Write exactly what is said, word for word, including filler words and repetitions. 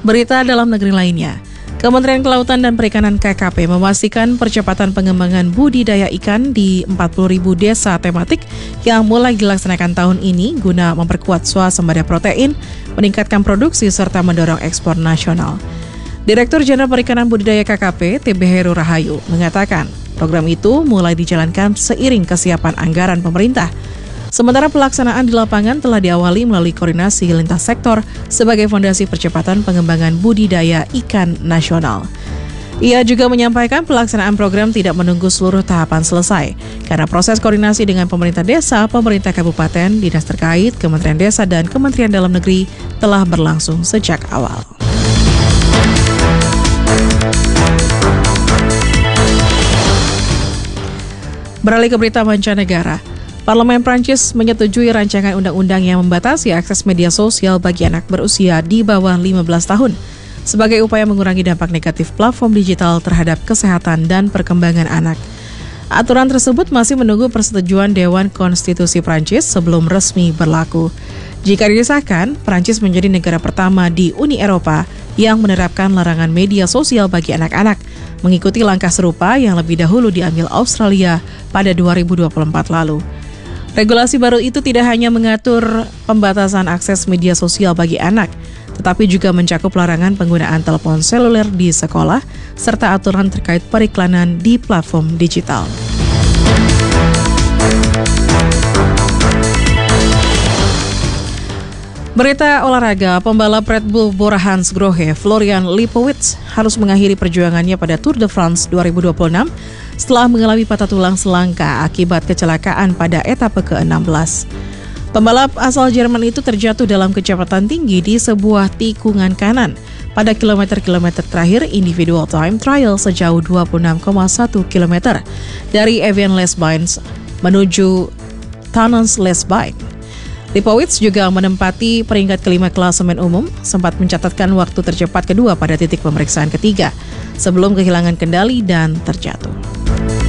Berita dalam negeri lainnya, Kementerian Kelautan dan Perikanan K K P memastikan percepatan pengembangan budidaya ikan di empat puluh ribu desa tematik yang mulai dilaksanakan tahun ini guna memperkuat swasembada protein, meningkatkan produksi serta mendorong ekspor nasional. Direktur Jenderal Perikanan Budidaya K K P, T B Heru Rahayu, mengatakan program itu mulai dijalankan seiring kesiapan anggaran pemerintah. Sementara pelaksanaan di lapangan telah diawali melalui koordinasi lintas sektor sebagai fondasi percepatan pengembangan budidaya ikan nasional. Ia juga menyampaikan pelaksanaan program tidak menunggu seluruh tahapan selesai, karena proses koordinasi dengan pemerintah desa, pemerintah kabupaten, dinas terkait, Kementerian Desa, dan Kementerian Dalam Negeri telah berlangsung sejak awal. Beralih ke berita mancanegara. Parlemen Prancis menyetujui rancangan undang-undang yang membatasi akses media sosial bagi anak berusia di bawah lima belas tahun sebagai upaya mengurangi dampak negatif platform digital terhadap kesehatan dan perkembangan anak. Aturan tersebut masih menunggu persetujuan Dewan Konstitusi Prancis sebelum resmi berlaku. Jika disahkan, Prancis menjadi negara pertama di Uni Eropa yang menerapkan larangan media sosial bagi anak-anak, mengikuti langkah serupa yang lebih dahulu diambil Australia pada dua ribu dua puluh empat lalu. Regulasi baru itu tidak hanya mengatur pembatasan akses media sosial bagi anak, tetapi juga mencakup larangan penggunaan telepon seluler di sekolah, serta aturan terkait periklanan di platform digital. Berita olahraga, pembalap Red Bull Bora Hansgrohe, Florian Lipowitz, harus mengakhiri perjuangannya pada Tour de France dua ribu dua puluh enam setelah mengalami patah tulang selangka akibat kecelakaan pada etape ke enam belas. Pembalap asal Jerman itu terjatuh dalam kecepatan tinggi di sebuah tikungan kanan pada kilometer-kilometer terakhir individual time trial sejauh dua puluh enam koma satu kilometer dari Evian-les-Bains menuju Tannons-les-Bains. Lipowitz juga menempati peringkat kelima klasemen umum, sempat mencatatkan waktu tercepat kedua pada titik pemeriksaan ketiga, sebelum kehilangan kendali dan terjatuh.